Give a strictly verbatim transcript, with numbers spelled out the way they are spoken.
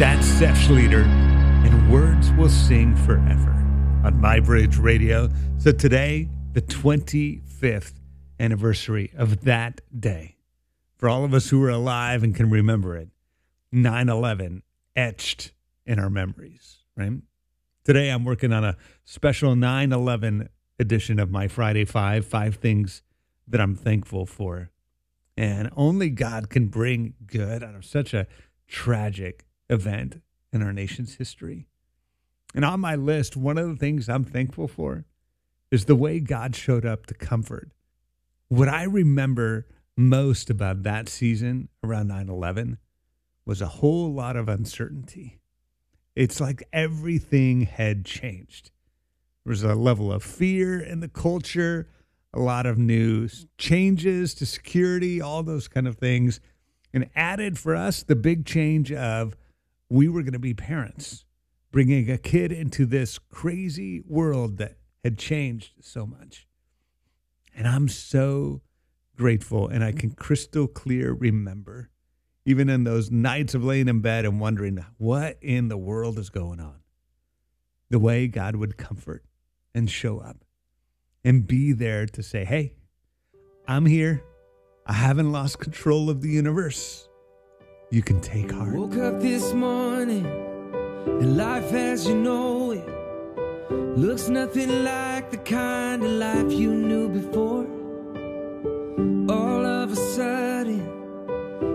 That's Seth Schleter, and Words Will Sing Forever on My Bridge Radio. So today, the twenty-fifth anniversary of that day. For all of us who are alive and can remember it, nine eleven etched in our memories, right? Today, I'm working on a special nine eleven edition of my Friday Five, five things that I'm thankful for. And only God can bring good out of such a tragic event in our nation's history. And on my list, one of the things I'm thankful for is the way God showed up to comfort. What I remember most about that season around nine eleven was a whole lot of uncertainty. It's like everything had changed. There was a level of fear in the culture, a lot of new changes to security, all those kind of things. And added for us, the big change of we were going to be parents, bringing a kid into this crazy world that had changed so much. And I'm so grateful, and I can crystal clear remember, even in those nights of laying in bed and wondering what in the world is going on, the way God would comfort and show up and be there to say, hey, I'm here. I haven't lost control of the universe. You can take heart. Woke up this morning and life as you know it looks nothing like the kind of life you knew before.